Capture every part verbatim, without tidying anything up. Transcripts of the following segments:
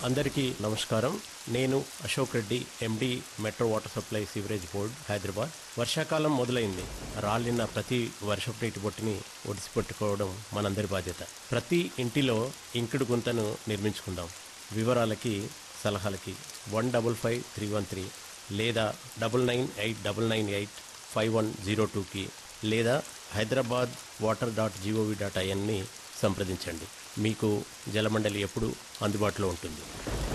అందరికీ నమస్కారం. నేను అశోక్ రెడ్డి, ఎండి, metro water supply sewerage board, Hyderabad. వర్షాకాలం మొదలైంది. రాలిన ప్రతి వర్షపు నీటి బొట్టుని ఒడిసిపెట్టుకోవడం మనందరి బాధ్యత. ప్రతి ఇంటిలో ఇంకుడు గుంతను నిర్మించుకుందాం. వివరాలకి, సలహాలకి one double five three one three లేదా double nine eight double nine eight five one zero టూకి లేదా Hyderabad water dot GOV dot ఐఎన్ని సంప్రదించండి. మీకు జలమండలి ఎప్పుడు అందుబాటులో ఉంటుంది.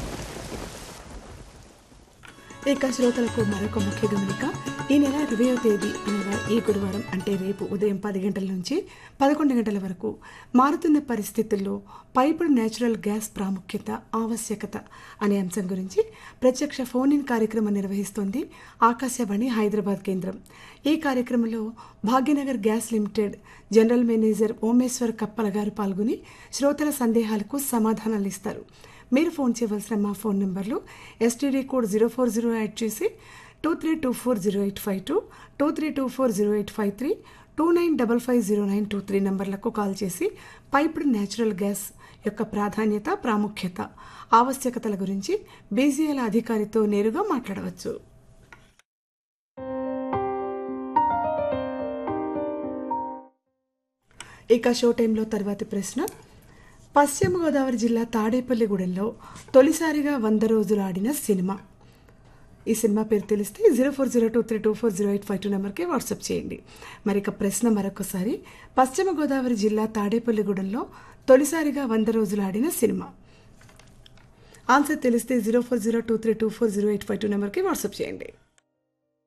ఇక శ్రోతలకు మరొక ముఖ్య గమనిక. ఈ నెల ఇరవయో తేదీ అనగా ఈ గురువారం అంటే రేపు ఉదయం పది గంటల నుంచి పదకొండు గంటల వరకు మారుతున్న పరిస్థితుల్లో పైపుడ్ న్యాచురల్ గ్యాస్ ప్రాముఖ్యత, ఆవశ్యకత అనే అంశం గురించి ప్రత్యక్ష ఫోన్ ఇన్ కార్యక్రమం నిర్వహిస్తోంది ఆకాశవాణి హైదరాబాద్ కేంద్రం. ఈ కార్యక్రమంలో Bhagyanagar gas limited general manager Omeshwar కప్పల గారు పాల్గొని శ్రోతల సందేహాలకు సమాధానాలు ఇస్తారు. మీరు ఫోన్ చేయవలసిన మా ఫోన్ నెంబర్లు STD code zero four zero add చేసి two three two four zero eight five two two three two four zero eight five three two nine double five zero nine two three నెంబర్లకు call చేసి piped natural gas యొక్క ప్రాధాన్యత, ప్రాముఖ్యత, ఆవశ్యకతల గురించి BGL అధికారితో నేరుగా మాట్లాడవచ్చు. ఇక షో టైంలో తర్వాతి ప్రశ్న. పశ్చిమ గోదావరి జిల్లా తాడేపల్లిగూడెంలో తొలిసారిగా వంద రోజులు ఆడిన సినిమా. ఈ సినిమా పేరు తెలిస్తే zero four zero two three two four zero eight five two నెంబర్కి వాట్సాప్ చేయండి. మరి ఇక ప్రశ్న మరొకసారి. పశ్చిమ గోదావరి జిల్లా తాడేపల్లిగూడెంలో తొలిసారిగా వంద రోజులు ఆడిన సినిమా. ఆన్సర్ తెలిస్తే zero four zero two three two four zero eight five two నెంబర్కి వాట్సాప్ చేయండి.